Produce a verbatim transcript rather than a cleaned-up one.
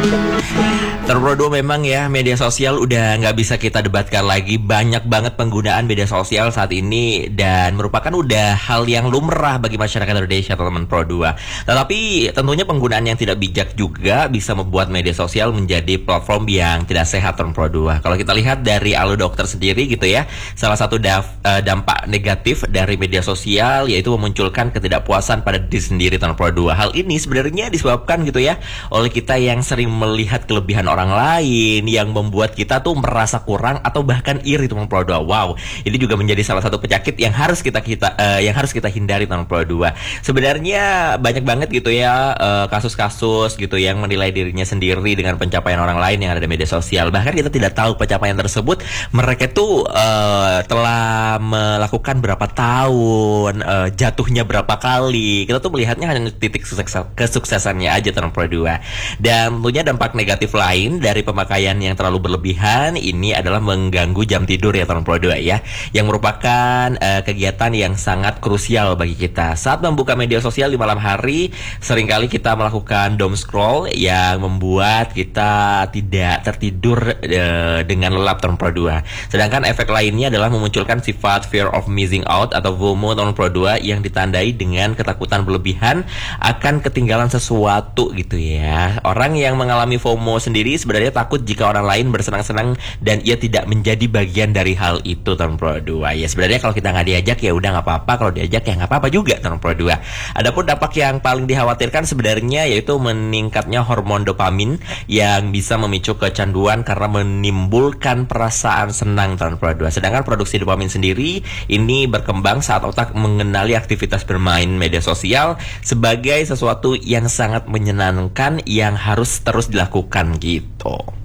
Terpro memang ya, media sosial udah nggak bisa kita debatkan lagi. Banyak banget penggunaan media sosial saat ini dan merupakan udah hal yang lumrah bagi masyarakat Indonesia, teman Pro dua. Tetapi tentunya penggunaan yang tidak bijak juga bisa membuat media sosial menjadi platform yang tidak sehat, teman Pro dua. Kalau kita lihat dari Allo Dokter sendiri gitu ya, salah satu daf, uh, dampak negatif dari media sosial yaitu memunculkan ketidakpuasan pada diri sendiri, teman Pro dua. Hal ini sebenarnya disebabkan gitu ya oleh kita yang sering melihat kelebihan orang orang lain yang membuat kita tuh merasa kurang atau bahkan iri, teman Pro dua. Wow, ini juga menjadi salah satu penyakit yang harus kita kita uh, yang harus kita hindari, teman Pro dua. Sebenarnya banyak banget gitu ya uh, kasus-kasus gitu yang menilai dirinya sendiri dengan pencapaian orang lain yang ada di media sosial. Bahkan kita tidak tahu pencapaian tersebut mereka tuh uh, telah melakukan berapa tahun, uh, jatuhnya berapa kali. Kita tuh melihatnya hanya titik kesuksesannya aja, teman Pro dua. Dan tentunya dampak negatif lain dari pemakaian yang terlalu berlebihan ini adalah mengganggu jam tidur ya, teman Pro dua ya, yang merupakan uh, kegiatan yang sangat krusial bagi kita. Saat membuka media sosial di malam hari, seringkali kita melakukan doom scroll yang membuat kita tidak tertidur uh, dengan lelap, teman Pro dua. Sedangkan efek lainnya adalah memunculkan sifat fear of missing out atau FOMO, teman Pro dua, yang ditandai dengan ketakutan berlebihan akan ketinggalan sesuatu gitu ya. Orang yang mengalami FOMO sendiri sebenarnya takut jika orang lain bersenang-senang dan ia tidak menjadi bagian dari hal itu, teman Pro dua. Ya sebenarnya kalau kita nggak diajak ya udah nggak apa-apa, kalau diajak ya nggak apa-apa juga, teman Pro dua. Adapun dampak yang paling dikhawatirkan sebenarnya yaitu meningkatnya hormon dopamin yang bisa memicu kecanduan karena menimbulkan perasaan senang, teman Pro dua. Sedangkan produksi dopamin sendiri ini berkembang saat otak mengenali aktivitas bermain media sosial sebagai sesuatu yang sangat menyenangkan yang harus terus dilakukan gitu.